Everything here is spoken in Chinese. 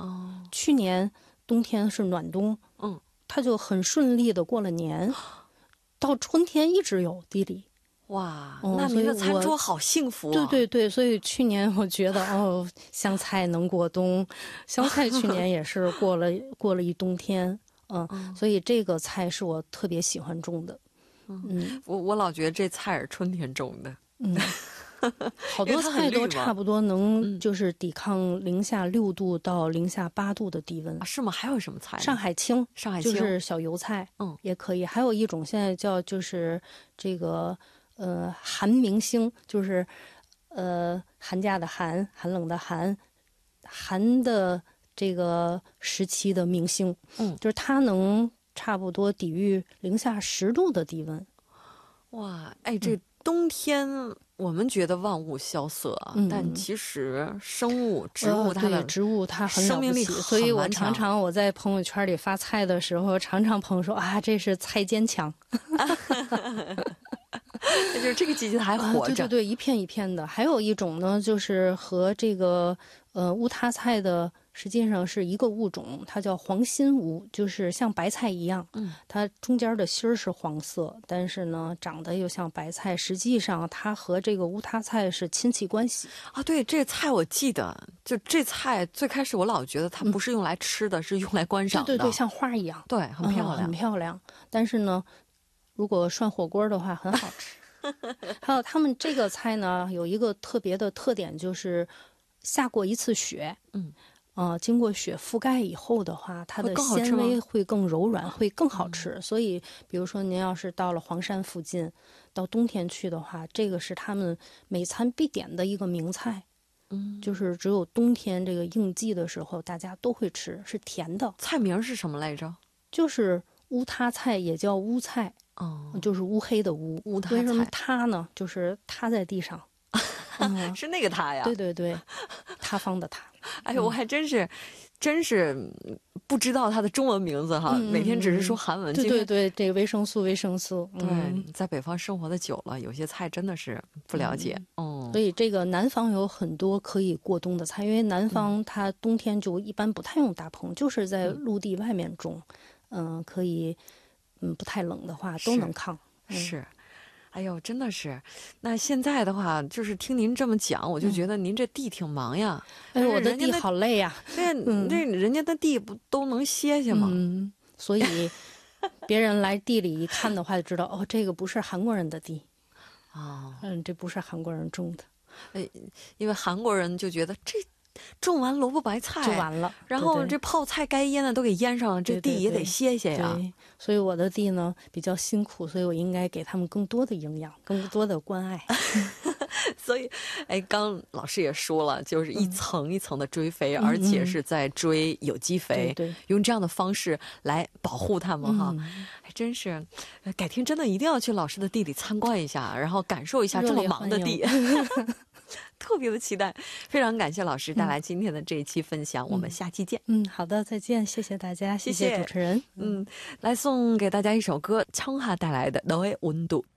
去年冬天是暖冬，它就很顺利的过了年，到春天一直有地里。 哇，那您的餐桌好幸福啊！ 对对对，所以去年我觉得香菜能过冬，香菜去年也是过了一冬天，所以这个菜是我特别喜欢种的。 我老觉得这菜是春天种的。 好多菜都差不多能就是抵抗-6度到-8度的低温。 是吗？还有什么菜？ 上海青，就是小油菜，也可以。还有一种现在叫就是这个寒明星，就是寒假的寒，寒冷的寒，寒的这个时期的明星，就是它能差不多抵御-10度的低温。 哇，哎，这冬天我们觉得万物萧瑟，但其实生物、植物它的植物它很生命力很所以我常常我在朋友圈里发菜的时候，常常朋友说啊，这是菜坚强。 就是这个季节还活着， 对对对，一片一片的。还有一种呢，就是和这个乌塌菜的实际上是一个物种，它叫黄心乌，就是像白菜一样，它中间的芯儿是黄色，但是呢长得又像白菜，实际上它和这个乌塌菜是亲戚关系啊。对，这菜我记得，就这菜最开始我老觉得它不是用来吃的，是用来观赏的。 对对对，像花一样， 对，很漂亮， 很漂亮。但是呢，如果涮火锅的话，很好吃。还有他们这个菜呢，有一个特别的特点，就是下过一次雪，经过雪覆盖以后的话，它的纤维会更柔软，会更好吃。所以，比如说您要是到了黄山附近，到冬天去的话，这个是他们每餐必点的一个名菜。就是只有冬天这个应季的时候，大家都会吃，是甜的。 菜名是什么来着？ 就是乌塌菜，也叫乌菜。就是乌黑的乌，为什么塌呢？就是塌在地上， 是那个塌呀？ 对对对，塌方的塌。 哎呦，我还真是不知道它的中文名字哈，每天只是说韩文。 对对对，这个维生素。 对，在北方生活的久了，有些菜真的是不了解。 所以这个南方有很多可以过冬的菜，因为南方它冬天就一般不太用大棚，就是在陆地外面种，可以。不太冷的话都能抗。 是，哎呦，真的是。那现在的话，就是听您这么讲，我就觉得您这地挺忙呀。 哎，我的地好累呀。 对，那人家的地不都能歇歇吗？ 所以别人来地里一看的话，就知道这个不是韩国人的地。这不是韩国人种的。 因为韩国人就觉得这。种完萝卜白菜就完了， 然后这泡菜该腌的都给腌上了，这地也得歇歇呀。 对，所以我的地呢比较辛苦，所以我应该给他们更多的营养，更多的关爱。 所以，刚老师也说了，就是一层一层的追肥，而且是在追有机肥，用这样的方式来保护它们哈。还真是，改天真的一定要去老师的地里参观一下，然后感受一下这么忙的地。特别的期待，非常感谢老师带来今天的这一期分享，我们下期见。 好的，再见，谢谢大家，谢谢主持人。 来送给大家一首歌，청하带来的너의 온도。